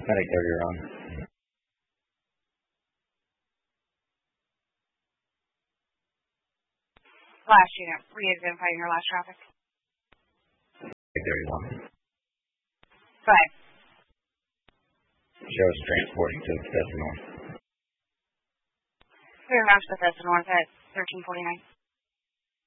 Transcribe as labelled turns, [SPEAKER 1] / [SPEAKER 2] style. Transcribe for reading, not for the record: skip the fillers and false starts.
[SPEAKER 1] Medic 30, you're on.
[SPEAKER 2] Last unit, re-identifying your last traffic.
[SPEAKER 1] Medic 31.
[SPEAKER 2] Go ahead.
[SPEAKER 1] Sheriff's transporting to Bethesda North.
[SPEAKER 2] Clear house Bethesda North at 1349.